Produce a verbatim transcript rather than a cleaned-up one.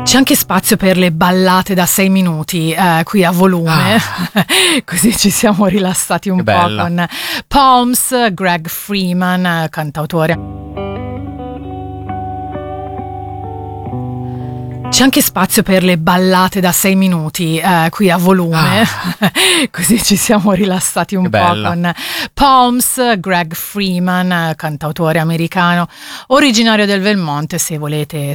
C'è anche spazio per le ballate da sei minuti eh, qui a volume, ah. Così ci siamo rilassati un Che po' bella. con Palms, Greg Freeman, cantautore. C'è anche spazio per le ballate da sei minuti eh, qui a volume, ah. Così ci siamo rilassati un Che po' bella. con Palms, Greg Freeman, cantautore americano originario del Vermont. Se volete